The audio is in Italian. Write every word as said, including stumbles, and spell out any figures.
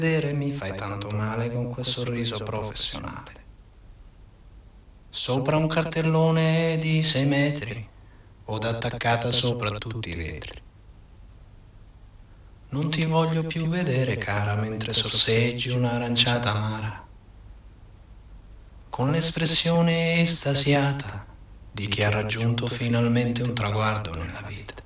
Vedere mi fai tanto male con quel sorriso professionale. Sopra un cartellone di sei metri, od attaccata sopra tutti i vetri. Non ti voglio più vedere, cara, mentre sorseggi un'aranciata amara, con l'espressione estasiata di chi ha raggiunto finalmente un traguardo nella vita.